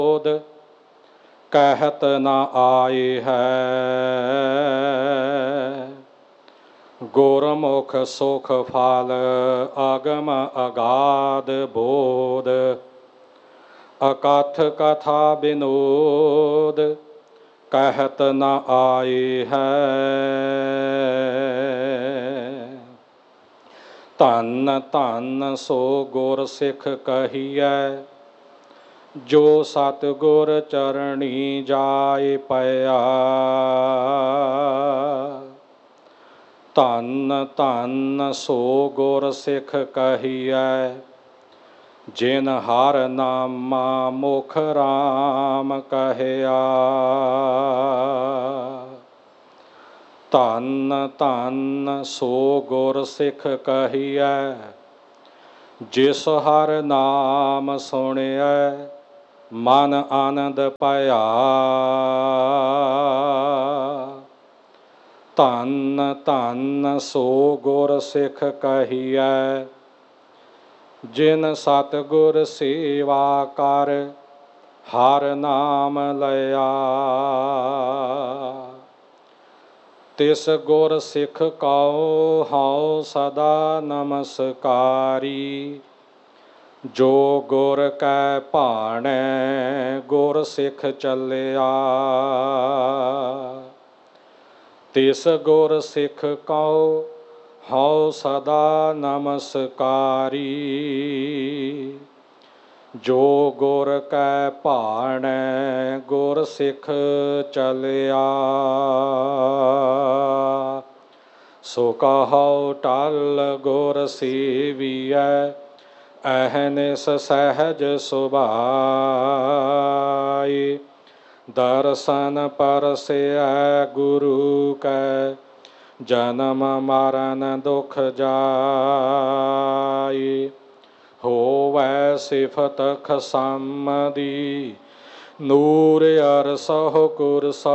बोध कहत न आए है। गुरमुख सुख फल अगम अगाध बोध अकथ कथा विनोद कहत न आए है। धन धन सो गुर सिख कहिए जो सतगुर चरणी जाए पया। धन धन सो गुर सिख कहिए जिन हर नामा मुख राम कहया। धन धन सो गुर सिख कहिए जिस हर नाम सुनिया मन आनंद पाया। धन धन सो गुर सिख कहिए जिन सतगुर सेवा कर हर नाम लया। तिस गुर सिख कौ हौ सदा नमस्कारी जो गुर कै भाणै गुर सिख चलिया। तिस गुर सिख कौ हौ सदा नमस्कारी जो गुर कै भाणै गुर सिख चलिया। सो कहो टल गुर सेवियै अहनिस सहज सुभाई। दर्शन परसै गुरु कै जन्म मरण दुख जाई। होवै सिफत खसम दी नूर अरसह कुरसा।